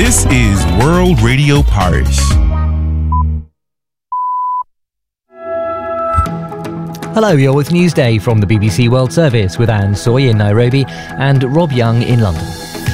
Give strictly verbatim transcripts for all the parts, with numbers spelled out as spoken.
This is World Radio Paris. Hello, you're with Newsday from the B B C World Service with Anne Soy in Nairobi and Rob Young in London.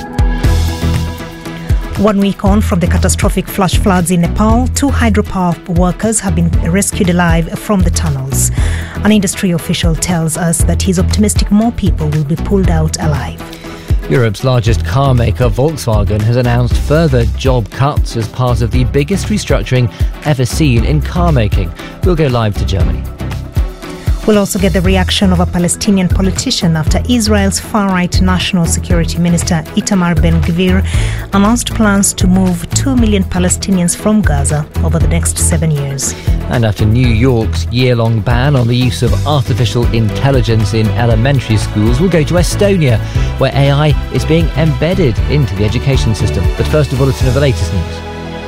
One week on from the catastrophic flash floods in Nepal, two hydropower workers have been rescued alive from the tunnels. An industry official tells us that he's optimistic more people will be pulled out alive. Europe's largest car maker, Volkswagen, has announced further job cuts as part of the biggest restructuring ever seen in car making. We'll go live to Germany. We'll also get the reaction of a Palestinian politician after Israel's far-right National Security Minister Itamar Ben-Gvir announced plans to move two million Palestinians from Gaza over the next seven years. And after New York's year-long ban on the use of artificial intelligence in elementary schools, we'll go to Estonia, where A I is being embedded into the education system. But first, a bulletin of the latest news.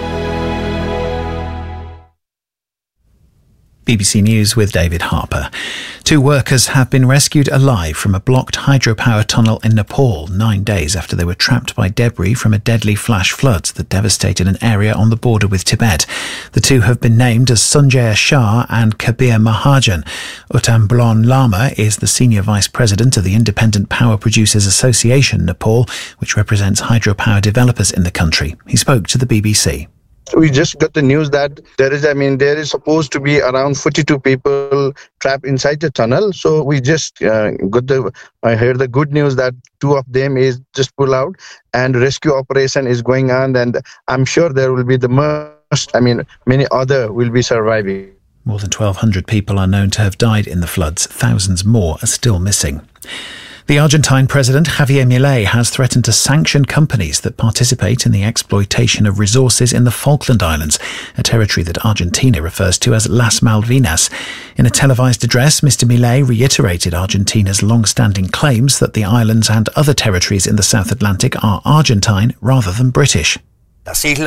B B C News with David Harper. Two workers have been rescued alive from a blocked hydropower tunnel in Nepal nine days after they were trapped by debris from a deadly flash flood that devastated an area on the border with Tibet. The two have been named as Sanjay Shah and Kabir Mahajan. Uttamblon Lama is the senior vice president of the Independent Power Producers Association Nepal, which represents hydropower developers in the country. He spoke to the B B C. We just got the news that there is, I mean, there is supposed to be around forty-two people trapped inside the tunnel. So we just uh, got the, I heard the good news that two of them is just pulled out and rescue operation is going on. And I'm sure there will be the most, I mean, many other will be surviving. More than twelve hundred people are known to have died in the floods. Thousands more are still missing. The Argentine president, Javier Milei, has threatened to sanction companies that participate in the exploitation of resources in the Falkland Islands, a territory that Argentina refers to as Las Malvinas. In a televised address, Mister Milei reiterated Argentina's long-standing claims that the islands and other territories in the South Atlantic are Argentine rather than British. The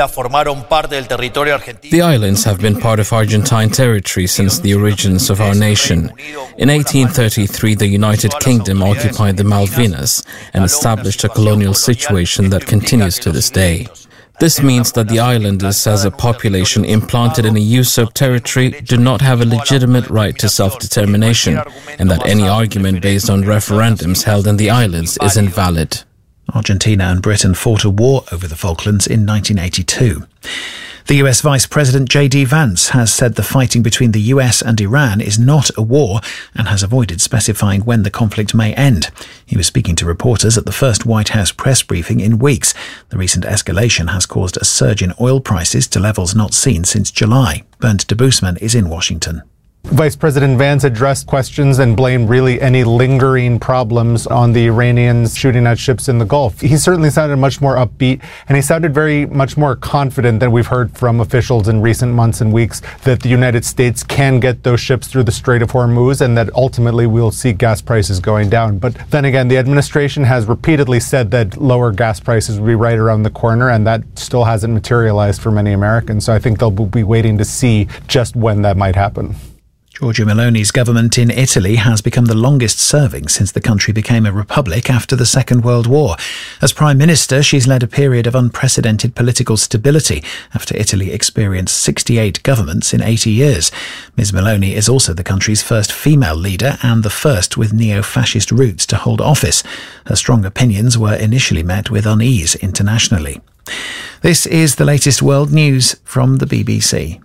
islands have been part of Argentine territory since the origins of our nation. In eighteen thirty-three, the United Kingdom occupied the Malvinas and established a colonial situation that continues to this day. This means that the islanders, as a population implanted in a usurped territory, do not have a legitimate right to self-determination, and that any argument based on referendums held in the islands is invalid. Argentina and Britain fought a war over the Falklands in nineteen eighty-two. The U S Vice President J D Vance has said the fighting between the U S and Iran is not a war and has avoided specifying when the conflict may end. He was speaking to reporters at the first White House press briefing in weeks. The recent escalation has caused a surge in oil prices to levels not seen since July. Bernd de Boosman is in Washington. Vice President Vance addressed questions and blamed really any lingering problems on the Iranians shooting at ships in the Gulf. He certainly sounded much more upbeat, and he sounded very much more confident than we've heard from officials in recent months and weeks that the United States can get those ships through the Strait of Hormuz and that ultimately we'll see gas prices going down. But then again, the administration has repeatedly said that lower gas prices will be right around the corner, and that still hasn't materialized for many Americans. So I think they'll be waiting to see just when that might happen. Giorgia Meloni's government in Italy has become the longest serving since the country became a republic after the Second World War. As Prime Minister, she's led a period of unprecedented political stability after Italy experienced sixty-eight governments in eighty years. Miz Meloni is also the country's first female leader and the first with neo-fascist roots to hold office. Her strong opinions were initially met with unease internationally. This is the latest world news from the B B C.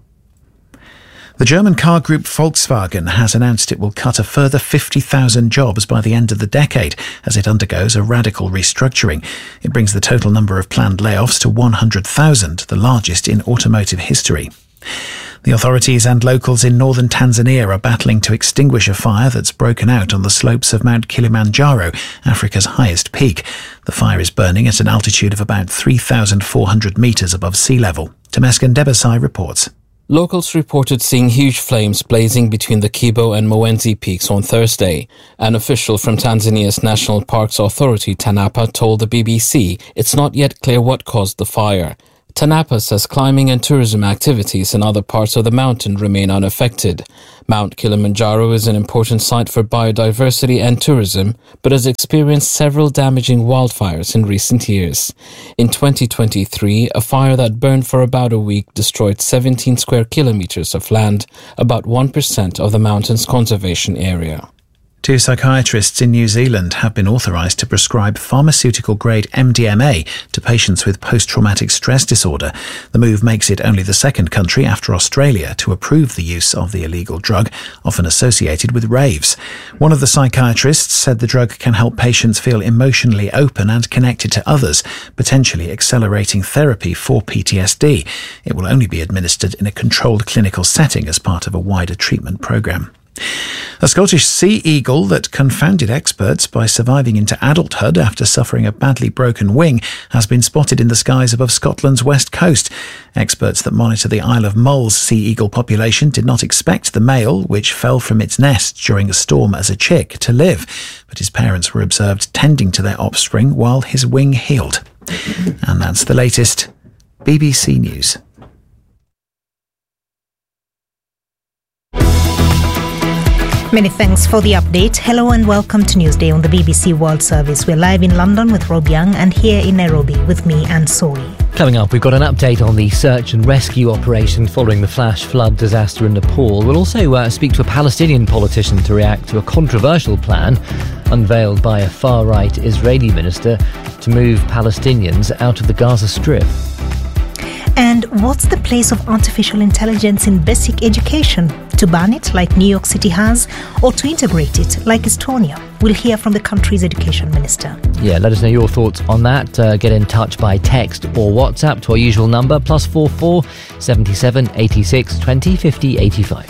The German car group Volkswagen has announced it will cut a further fifty thousand jobs by the end of the decade as it undergoes a radical restructuring. It brings the total number of planned layoffs to one hundred thousand, the largest in automotive history. The authorities and locals in northern Tanzania are battling to extinguish a fire that's broken out on the slopes of Mount Kilimanjaro, Africa's highest peak. The fire is burning at an altitude of about three thousand four hundred metres above sea level. Temesgen Debesai reports. Locals reported seeing huge flames blazing between the Kibo and Mwenzi peaks on Thursday. An official from Tanzania's National Parks Authority, TANAPA, told the B B C it's not yet clear what caused the fire. TANAPA says climbing and tourism activities in other parts of the mountain remain unaffected. Mount Kilimanjaro is an important site for biodiversity and tourism, but has experienced several damaging wildfires in recent years. In twenty twenty-three, a fire that burned for about a week destroyed seventeen square kilometers of land, about one percent of the mountain's conservation area. Two psychiatrists in New Zealand have been authorised to prescribe pharmaceutical-grade M D M A to patients with post-traumatic stress disorder. The move makes it only the second country after Australia to approve the use of the illegal drug, often associated with raves. One of the psychiatrists said the drug can help patients feel emotionally open and connected to others, potentially accelerating therapy for P T S D. It will only be administered in a controlled clinical setting as part of a wider treatment programme. A Scottish sea eagle that confounded experts by surviving into adulthood after suffering a badly broken wing has been spotted in the skies above Scotland's west coast. Experts that monitor the Isle of Mull's sea eagle population did not expect the male, which fell from its nest during a storm as a chick, to live, but his parents were observed tending to their offspring while his wing healed. And that's the latest. B B C News. Many thanks for the update. Hello and welcome to Newsday on the B B C World Service. We're live in London with Rob Young and here in Nairobi with me, Anne Sori. Coming up, we've got an update on the search and rescue operation following the flash flood disaster in Nepal. We'll also uh, speak to a Palestinian politician to react to a controversial plan unveiled by a far-right Israeli minister to move Palestinians out of the Gaza Strip. And what's the place of artificial intelligence in basic education? To ban it, like New York City has, or to integrate it, like Estonia? We'll hear from the country's education minister. Yeah, let us know your thoughts on that. Uh, get in touch by text or WhatsApp to our usual number, plus four four seventy-seven eighty-six twenty fifty eighty-five.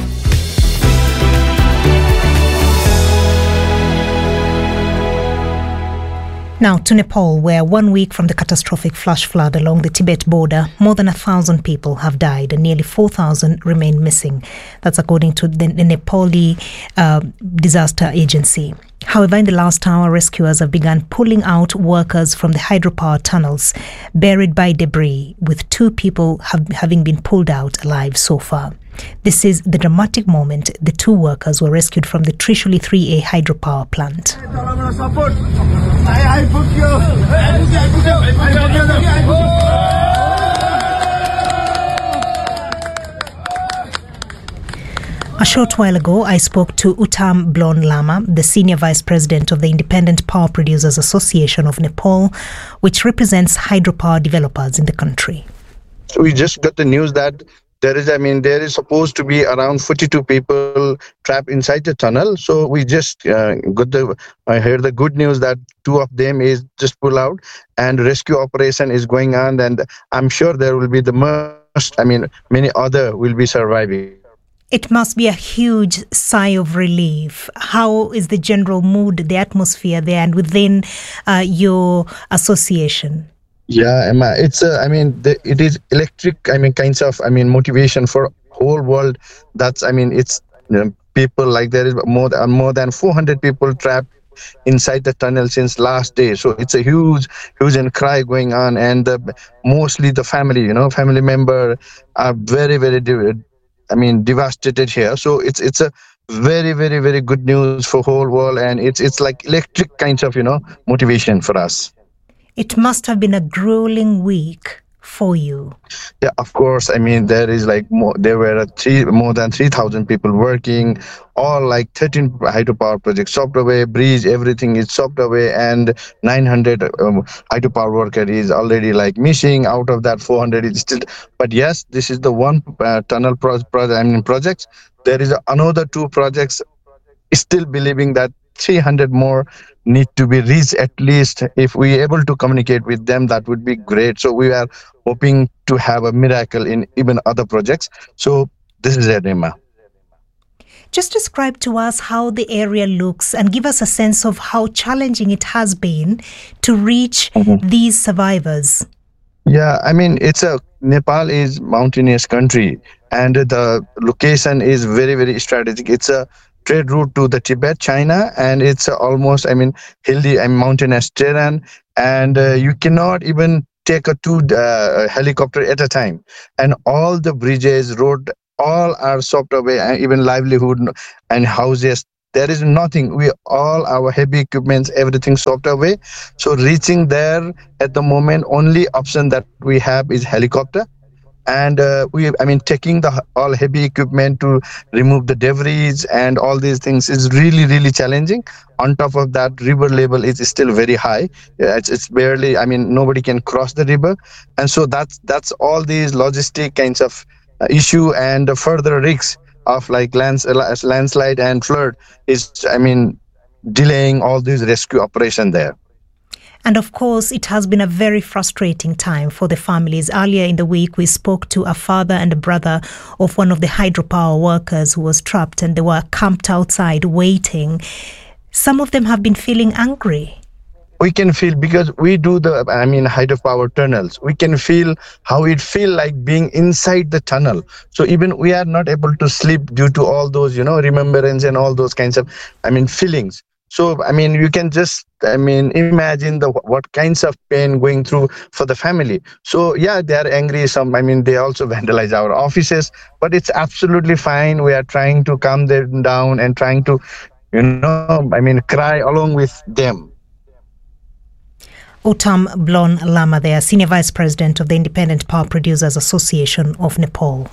Now to Nepal, where one week from the catastrophic flash flood along the Tibet border, more than a thousand people have died and nearly four thousand remain missing. That's according to the, the Nepali uh, disaster agency. However, in the last hour, rescuers have begun pulling out workers from the hydropower tunnels buried by debris, with two people have, having been pulled out alive so far. This is the dramatic moment the two workers were rescued from the Trishuli three A hydropower plant. A short while ago, I spoke to Uttam Blon Lama, the Senior Vice President of the Independent Power Producers Association of Nepal, which represents hydropower developers in the country. So we just got the news that there is, I mean, there is supposed to be around forty-two people trapped inside the tunnel. So we just uh, got the, I heard the good news that two of them is just pulled out and rescue operation is going on. And I'm sure there will be the most, I mean, many other will be surviving. It must be a huge sigh of relief. How is the general mood, the atmosphere there and within uh, your association? Yeah, Emma, it's, uh, I mean, the, it is electric, I mean, kinds of, I mean, motivation for whole world. That's, I mean, it's you know, people like there is more than, more than four hundred people trapped inside the tunnel since last day. So it's a huge, huge and cry going on. And uh, mostly the family, you know, family member are very, very, I mean, devastated here. So it's, it's a very, very, very good news for whole world. And it's, it's like electric kinds of, you know, motivation for us. It must have been a grueling week for you. Yeah, of course. I mean, there is like more, there were three, more than three thousand people working, all like thirteen hydropower projects chopped away, bridge, everything is chopped away, and nine hundred um, hydropower worker is already like missing. Out of that, four hundred is still. But yes, this is the one uh, tunnel pro- pro- I mean, project. There is another two projects still believing that three hundred more need to be reached at least. If we are able to communicate with them, that would be great. So we are hoping to have a miracle in even other projects. So this is it, Emma. Just describe to us how the area looks and give us a sense of how challenging it has been to reach mm-hmm. these survivors. Yeah, I mean, it's a Nepal is mountainous country and the location is very, very strategic. It's a trade route to the Tibet, China, and it's almost, I mean, hilly and mountainous terrain, and uh, you cannot even take a two uh, helicopter at a time, and all the bridges, road, all are swept away, and even livelihood and houses. There is nothing. We all our heavy equipments, everything swept away. So reaching there at the moment, only option that we have is helicopter. And uh, we, I mean, taking the all heavy equipment to remove the debris and all these things is really, really challenging. On top of that, river level is still very high. It's, it's barely, I mean, nobody can cross the river. And so that's, that's all these logistic kinds of uh, issue and uh, further risks of like lands, uh, landslide and flood is, I mean, delaying all these rescue operations there. And of course, it has been a very frustrating time for the families. Earlier in the week, we spoke to a father and a brother of one of the hydropower workers who was trapped, and they were camped outside waiting. Some of them have been feeling angry. We can feel, because we do the, I mean, hydropower tunnels, we can feel how it feel like being inside the tunnel. So even we are not able to sleep due to all those, you know, remembrance and all those kinds of, I mean, feelings. So, I mean, you can just, I mean, imagine the what kinds of pain going through for the family. So, yeah, they are angry. Some, I mean, they also vandalize our offices, but it's absolutely fine. We are trying to calm them down and trying to, you know, I mean, cry along with them. Uttam Blon Lama there, Senior Vice President of the Independent Power Producers Association of Nepal.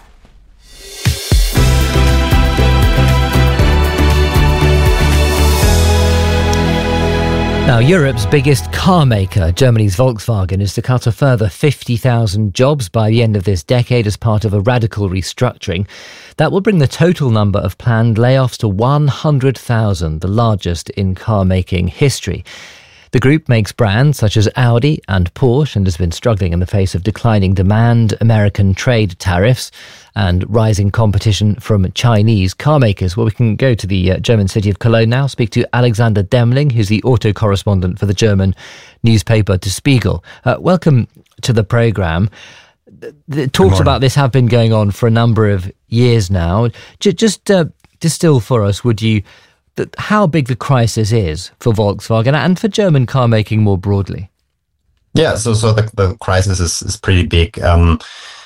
Now, Europe's biggest car maker, Germany's Volkswagen, is to cut a further fifty thousand jobs by the end of this decade as part of a radical restructuring. That will bring the total number of planned layoffs to one hundred thousand, the largest in car-making history. The group makes brands such as Audi and Porsche and has been struggling in the face of declining demand, American trade tariffs and rising competition from Chinese car makers. Well, we can go to the uh, German city of Cologne now, speak to Alexander Demling, who's the auto correspondent for the German newspaper Der Spiegel. Uh, welcome to the programme. The, the talks about this have been going on for a number of years now. J- just uh, distill for us, would you, that how big the crisis is for Volkswagen and for German car making more broadly? Yeah, so so the, the crisis is, is pretty big. Um,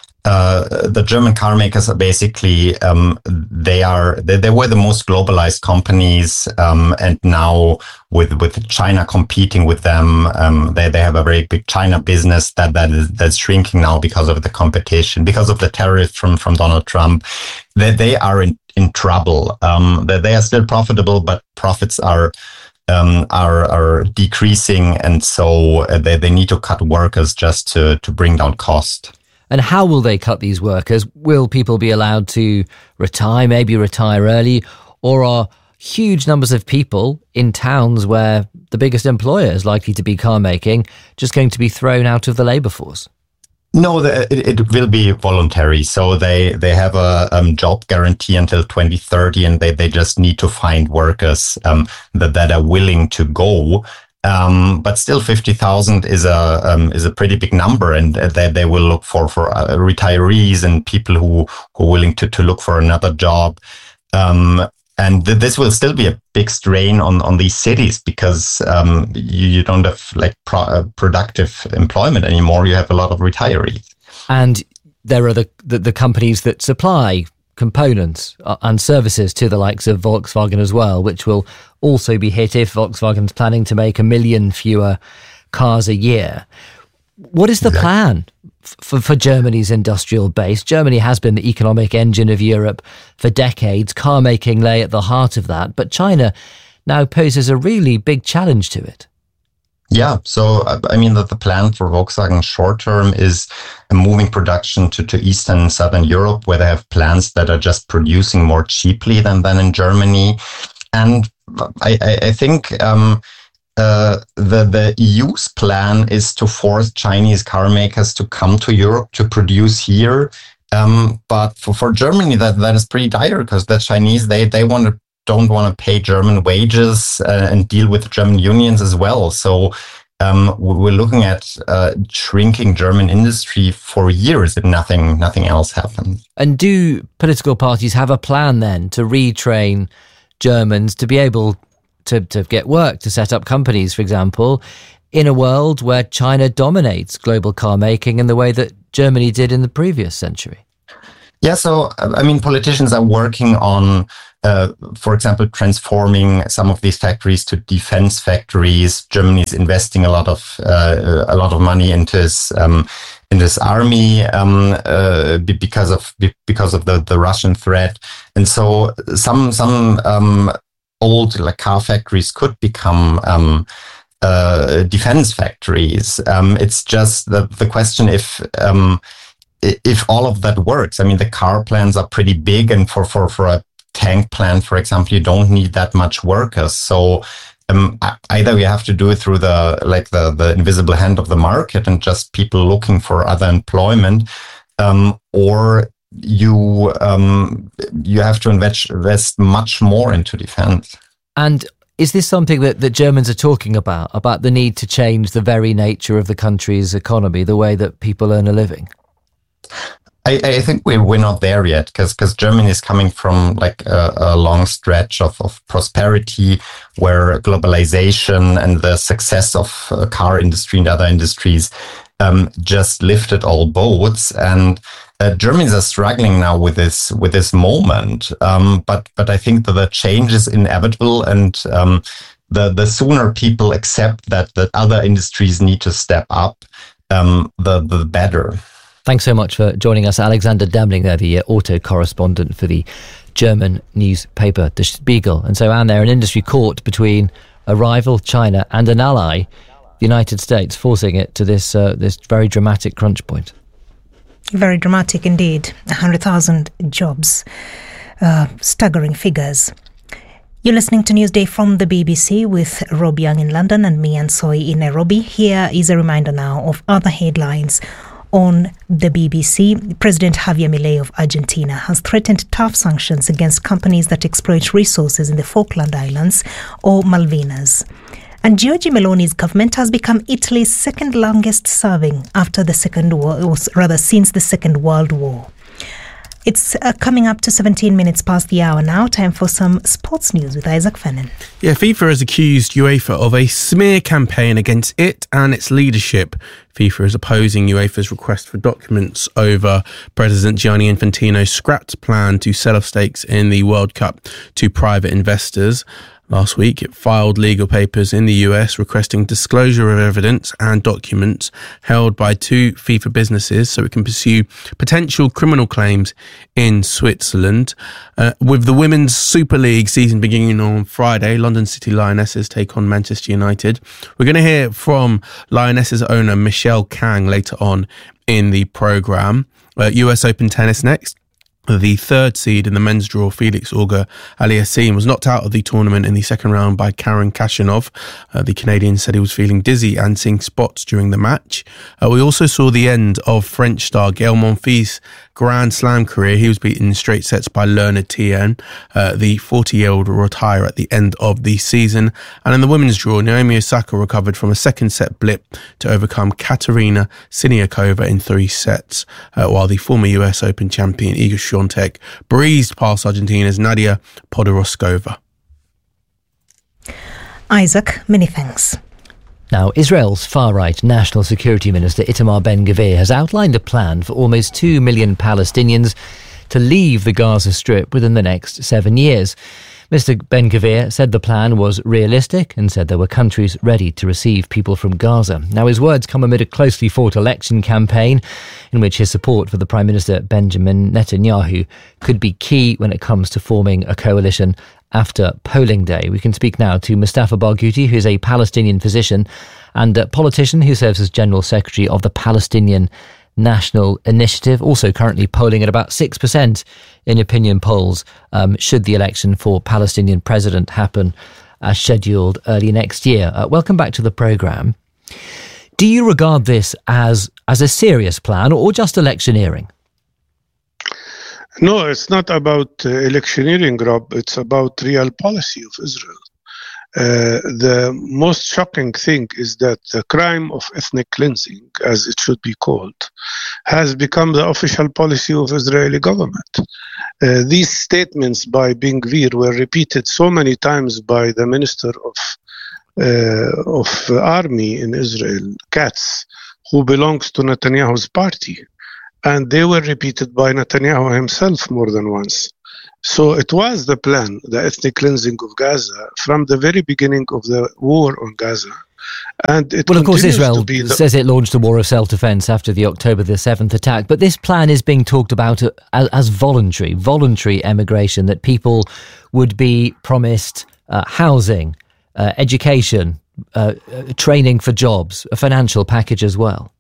uh, the German car makers are basically um, they are they, they were the most globalized companies, um, and now with with China competing with them, um, they they have a very big China business that that is that's shrinking now because of the competition, because of the tariffs from from Donald Trump. They they are in in trouble. Um, they, they are still profitable, but profits are um, are are decreasing, and so they, they need to cut workers just to to bring down cost. And how will they cut these workers? Will people be allowed to retire, maybe retire early, or are huge numbers of people in towns where the biggest employer is likely to be car making just going to be thrown out of the labour force? No, the, it, it will be voluntary. So they, they have a um, job guarantee until twenty thirty, and they, they just need to find workers um, that, that are willing to go. Um, but still, fifty thousand is a um, is a pretty big number, and they they will look for for uh, retirees and people who who are willing to to look for another job. Um, And th- this will still be a big strain on, on these cities because um, you, you don't have like pro- uh, productive employment anymore. You have a lot of retirees. And there are the, the, the companies that supply components and services to the likes of Volkswagen as well, which will also be hit if Volkswagen's planning to make a million fewer cars a year. What is the exactly. plan for, for Germany's industrial base? Germany has been the economic engine of Europe for decades. Car making lay at the heart of that. But China now poses a really big challenge to it. Yeah, so I mean that the plan for Volkswagen short term is moving production to, to Eastern and Southern Europe, where they have plants that are just producing more cheaply than, than in Germany. And I, I, I think um, uh, the, the E U's plan is to force Chinese car makers to come to Europe to produce here. Um, but for, for Germany, that, that is pretty dire because the Chinese, they, they want to don't want to pay German wages uh, and deal with German unions as well. So um, we're looking at uh, shrinking German industry for years if nothing nothing else happens. And do political parties have a plan then to retrain Germans to be able to, to get work, to set up companies, for example, in a world where China dominates global car making in the way that Germany did in the previous century? Yeah, so, I mean, politicians are working on, uh, for example, transforming some of these factories to defense factories. Germany is investing a lot of uh, a lot of money into its um, in this army um, uh, because of because of the, the Russian threat, and so some some um, old like car factories could become um, uh, defense factories. Um, it's just the the question if. Um, If all of that works. I mean, the car plants are pretty big, and for, for, for a tank plant, for example, you don't need that much workers. So um, either you have to do it through the like the, the invisible hand of the market and just people looking for other employment, um, or you um, you have to invest, invest much more into defense. And is this something that, that Germans are talking about, about the need to change the very nature of the country's economy, the way that people earn a living? I, I think we're, we're not there yet because because Germany is coming from like a, a long stretch of, of prosperity where globalization and the success of uh, car industry and other industries um, just lifted all boats. And uh, Germans are struggling now with this with this moment. Um, but but I think that the change is inevitable, and um, the the sooner people accept that that other industries need to step up, um, the the better. Thanks so much for joining us, Alexander Demling, there, the uh, auto correspondent for the German newspaper Der Spiegel. And so, Anne, they're an industry caught between a rival, China, and an ally, the United States, forcing it to this uh, this very dramatic crunch point. Very dramatic indeed. one hundred thousand jobs. Uh, staggering figures. You're listening to Newsday from the B B C with Rob Young in London and me, Anne Soy, in Nairobi. Here is a reminder now of other headlines on the B B C. President Javier Milei of Argentina has threatened tough sanctions against companies that exploit resources in the Falkland Islands or Malvinas. And Giorgia Meloni's government has become Italy's second longest serving after the second war, or rather since the Second World War. It's uh, coming up to seventeen minutes past the hour now. Time for some sports news with Isaac Fennan. Yeah, FIFA has accused UEFA of a smear campaign against it and its leadership. FIFA is opposing UEFA's request for documents over President Gianni Infantino's scrapped plan to sell off stakes in the World Cup to private investors. Last week, it filed legal papers in the U S requesting disclosure of evidence and documents held by two FIFA businesses so it can pursue potential criminal claims in Switzerland. Uh, with the Women's Super League season beginning on Friday, London City Lionesses take on Manchester United. We're going to hear from Lionesses owner Michelle Kang later on in the programme. Uh, U S Open tennis next. The third seed in the men's draw, Felix Auger-Aliassime, was knocked out of the tournament in the second round by Karen Khachanov. Uh, the Canadian said he was feeling dizzy and seeing spots during the match. Uh, we also saw the end of French star Gael Monfils' Grand Slam career. He was beaten in straight sets by Lerner Tien. Uh, the forty-year-old will retire at the end of the season. And in the women's draw, Naomi Osaka recovered from a second set blip to overcome Katerina Siniakova in three sets, uh, while the former U S Open champion Iga Swiatek breezed past Argentina's Nadia Podoroskova. Isaac, many thanks. Now, Israel's far-right National Security Minister Itamar Ben-Gvir has outlined a plan for almost two million Palestinians to leave the Gaza Strip within the next seven years. Mister Ben-Gvir said the plan was realistic and said there were countries ready to receive people from Gaza. Now, his words come amid a closely fought election campaign in which his support for the Prime Minister Benjamin Netanyahu could be key when it comes to forming a coalition after polling day. We can speak now to Mustafa Barghouti, who is a Palestinian physician and a politician who serves as General Secretary of the Palestinian National Initiative, also currently polling at about six percent in opinion polls, um, should the election for Palestinian president happen as scheduled early next year. Uh, welcome back to the programme. Do you regard this as, as a serious plan or just electioneering? No, it's not about uh, electioneering, Rob. It's about real policy of Israel. Uh, the most shocking thing is that the crime of ethnic cleansing, as it should be called, has become the official policy of Israeli government. Uh, these statements by Ben-Gvir were repeated so many times by the Minister of uh, of uh, army in Israel, Katz, who belongs to Netanyahu's party. And they were repeated by Netanyahu himself more than once. So it was the plan, the ethnic cleansing of Gaza, from the very beginning of the war on Gaza. And it well, of course, Israel the- says it launched a war of self-defense after the October the seventh attack. But this plan is being talked about as, as voluntary, voluntary emigration, that people would be promised uh, housing, uh, education, uh, uh, training for jobs, a financial package as well.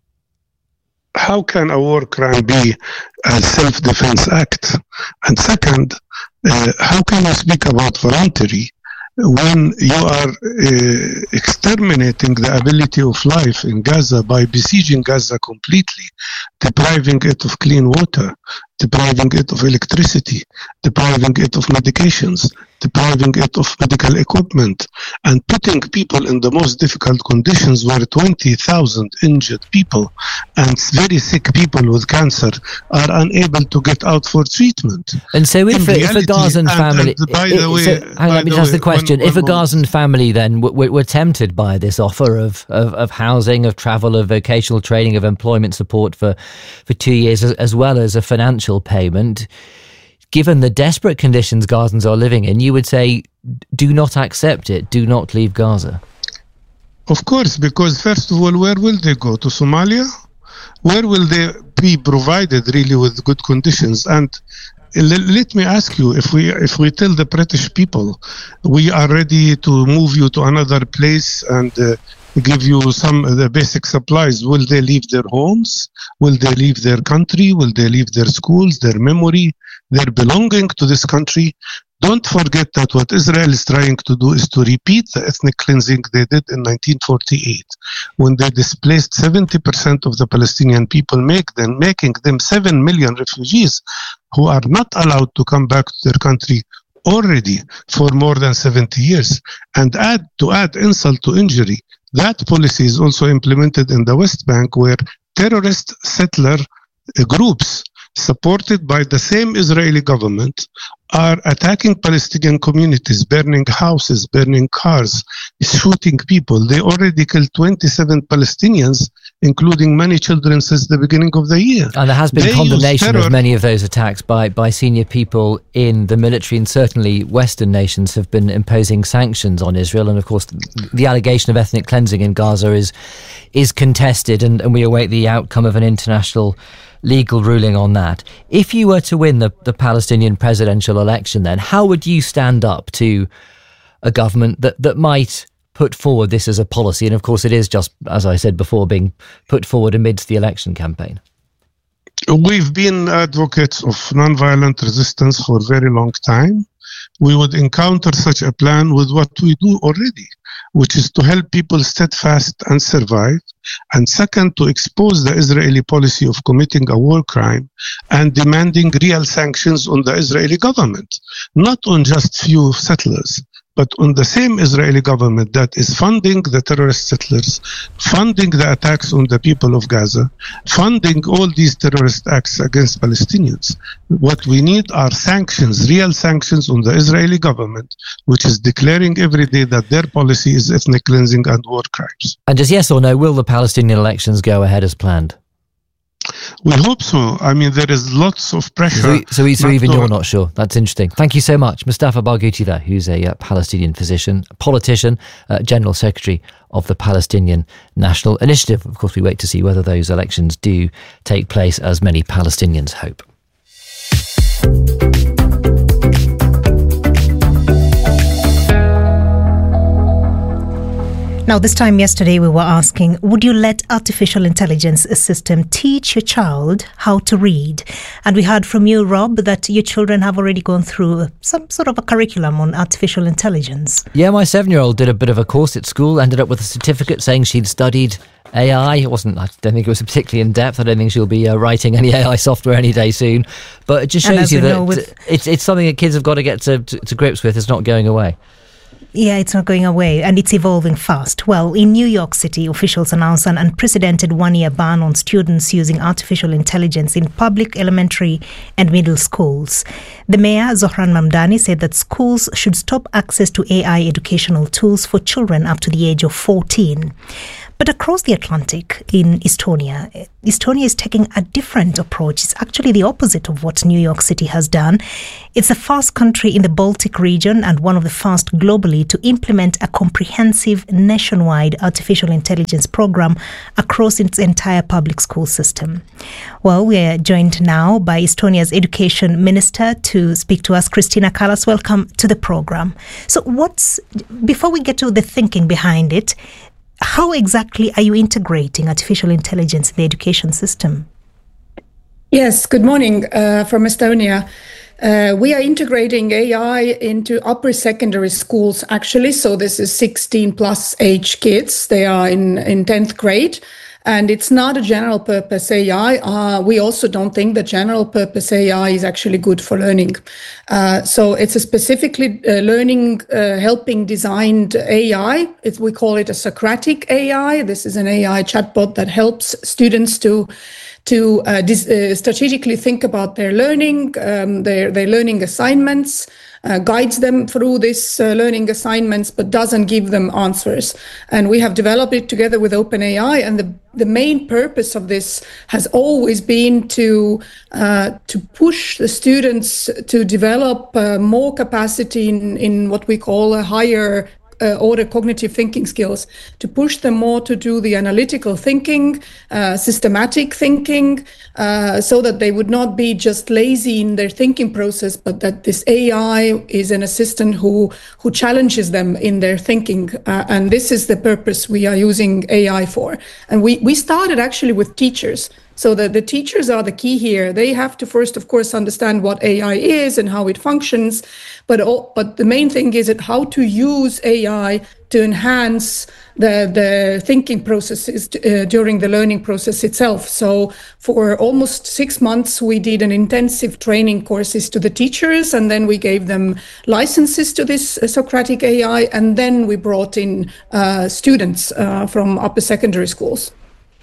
How can a war crime be a self-defense act? And second, uh, how can you speak about voluntary when you are uh, exterminating the ability of life in Gaza by besieging Gaza completely, depriving it of clean water, depriving it of electricity, depriving it of medications, depriving it of medical equipment, and putting people in the most difficult conditions where twenty thousand injured people and very sick people with cancer are unable to get out for treatment. And so if, a, if a Gazan family... And by it, the way, so, hang on, let me the just ask way, the question. one, if one a Gazan family then were, were tempted by this offer of, of, of housing, of travel, of vocational training, of employment support for, for two years, as, as well as a financial payment, given the desperate conditions Gazans are living in, you would say, do not accept it, do not leave Gaza. Of course, because first of all, where will they go? To Somalia? Where will they be provided really with good conditions? And let me ask you, if we if we tell the British people we are ready to move you to another place and uh, give you some of the basic supplies, will they leave their homes? Will they leave their country? Will they leave their schools, their memory, their belonging to this country? Don't forget that what Israel is trying to do is to repeat the ethnic cleansing they did in nineteen forty-eight, when they displaced seventy percent of the Palestinian people, make them, making them seven million refugees who are not allowed to come back to their country already for more than seventy years. And add to add insult to injury, that policy is also implemented in the West Bank, where terrorist settler uh, groups supported by the same Israeli government are attacking Palestinian communities, burning houses, burning cars, shooting people. They already killed twenty-seven Palestinians, including many children, since the beginning of the year. And there has been They condemnation of many of those attacks by, by senior people in the military, and certainly Western nations have been imposing sanctions on Israel. And of course, the allegation of ethnic cleansing in Gaza is is contested, and, and we await the outcome of an international legal ruling on that. If you were to win the, the Palestinian presidential election, then how would you stand up to a government that, that might put forward this as a policy? And of course, it is just, as I said before, being put forward amidst the election campaign. We've been advocates of nonviolent resistance for a very long time. We would encounter such a plan with what we do already, which is to help people steadfast and survive. And second, to expose the Israeli policy of committing a war crime and demanding real sanctions on the Israeli government, not on just few settlers, but on the same Israeli government that is funding the terrorist settlers, funding the attacks on the people of Gaza, funding all these terrorist acts against Palestinians. What we need are sanctions, real sanctions on the Israeli government, which is declaring every day that their policy is ethnic cleansing and war crimes. And just yes or no, will the Palestinian elections go ahead as planned? We hope so. I mean, there is lots of pressure. So, so, so even to, you're not sure. That's interesting. Thank you so much. Mustafa Barghouti there, who's a uh, Palestinian physician, politician, uh, General Secretary of the Palestinian National Initiative. Of course, we wait to see whether those elections do take place, as many Palestinians hope. Now, this time yesterday, we were asking, would you let artificial intelligence system teach your child how to read? And we heard from you, Rob, that your children have already gone through some sort of a curriculum on artificial intelligence. Yeah, my seven-year-old did a bit of a course at school, ended up with a certificate saying she'd studied A I. It wasn't, I don't think it was particularly in depth. I don't think she'll be uh, writing any A I software any day soon. But it just shows you that with- it's it's something that kids have got to get to, to, to grips with. It's not going away. Yeah, it's not going away, and it's evolving fast. Well, in New York City, officials announced an unprecedented one-year ban on students using artificial intelligence in public elementary and middle schools. The mayor, Zohran Mamdani, said that schools should stop access to A I educational tools for children up to the age of fourteen. But across the Atlantic, in Estonia, Estonia is taking a different approach. It's actually the opposite of what New York City has done. It's the first country in the Baltic region and one of the first globally to implement a comprehensive nationwide artificial intelligence program across its entire public school system. Well, we are joined now by Estonia's education minister to speak to us, Kristina Kallas. Welcome to the program. So what's, before we get to the thinking behind it, how exactly are you integrating artificial intelligence in the education system? Yes, good morning uh, from Estonia. Uh, we are integrating A I into upper secondary schools, actually. So this is sixteen plus age kids. They are in, in tenth grade. And it's not a general purpose A I. Uh, we also don't think that general purpose A I is actually good for learning. Uh, so it's a specifically uh, learning, uh, helping designed A I. It's, we call it a Socratic A I. This is an A I chatbot that helps students to to uh, dis- uh, strategically think about their learning, um, their, their learning assignments, Uh, guides them through this uh, learning assignments, but doesn't give them answers. And we have developed it together with OpenAI. And the, the main purpose of this has always been to uh, to push the students to develop uh, more capacity in, in what we call a higher Uh, order cognitive thinking skills, to push them more to do the analytical thinking, uh, systematic thinking, uh, so that they would not be just lazy in their thinking process, but that this A I is an assistant who who challenges them in their thinking. Uh, and this is the purpose we are using A I for. And we, we started actually with teachers. So the, the teachers are the key here. They have to first, of course, understand what A I is and how it functions. But all, but the main thing is that how to use A I to enhance the, the thinking processes uh, during the learning process itself. So for almost six months, we did an intensive training courses to the teachers, and then we gave them licenses to this uh, Socratic A I, and then we brought in uh, students uh, from upper secondary schools.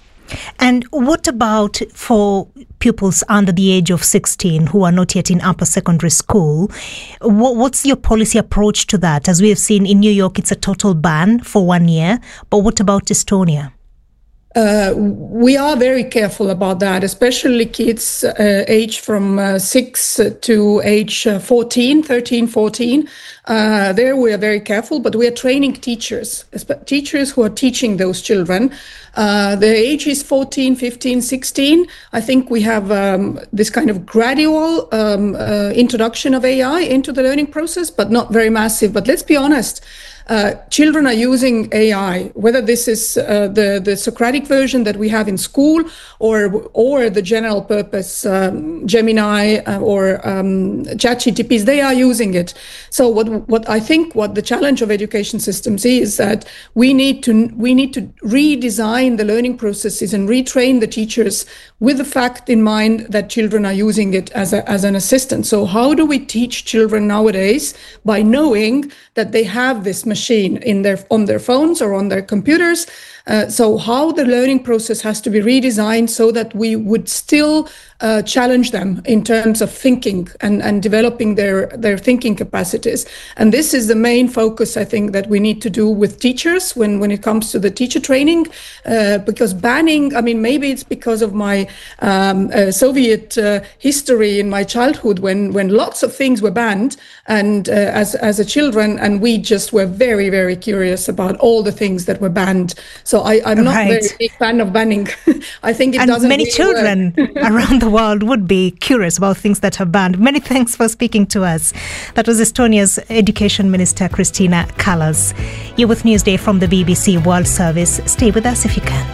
And what about for pupils under the age of sixteen who are not yet in upper secondary school? What, what's your policy approach to that? As we have seen in New York, it's a total ban for one year. But what about Estonia? Uh, we are very careful about that, especially kids uh, aged from uh, six to age uh, fourteen, thirteen, fourteen. Uh, there we are very careful, but we are training teachers, teachers who are teaching those children. Uh, the age is fourteen, fifteen, sixteen. I think we have um, this kind of gradual um, uh, introduction of A I into the learning process, but not very massive. But let's be honest. Uh, children are using A I, whether this is uh, the, the Socratic version that we have in school or or the general purpose um, Gemini uh, or um, ChatGPTs, they are using it. So what what I think what the challenge of education systems is that we need to we need to redesign the learning processes and retrain the teachers with the fact in mind that children are using it as a, as an assistant. So how do we teach children nowadays by knowing that they have this machine in their on their phones or on their computers? Uh, so how the learning process has to be redesigned so that we would still uh, challenge them in terms of thinking and, and developing their, their thinking capacities. And this is the main focus, I think, that we need to do with teachers when, when it comes to the teacher training, uh, because banning, I mean, maybe it's because of my um, uh, Soviet uh, history in my childhood when, when lots of things were banned and uh, as, as a children, and we just were very, very curious about all the things that were banned. So I, I'm not right. a very big fan of banning. I think it and doesn't many really children around the world would be curious about things that are banned. Many thanks for speaking to us. That was Estonia's Education Minister, Kristina Kallas. You're with Newsday from the B B C World Service. Stay with us if you can.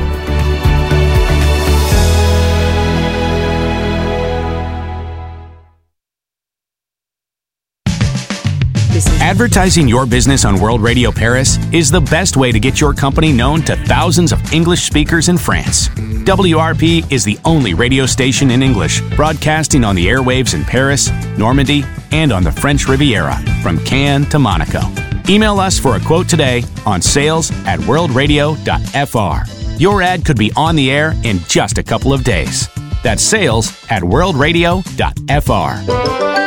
Advertising your business on World Radio Paris is the best way to get your company known to thousands of English speakers in France. W R P is the only radio station in English broadcasting on the airwaves in Paris, Normandy, and on the French Riviera, from Cannes to Monaco. Email us for a quote today on sales at worldradio.fr. Your ad could be on the air in just a couple of days. That's sales at worldradio.fr.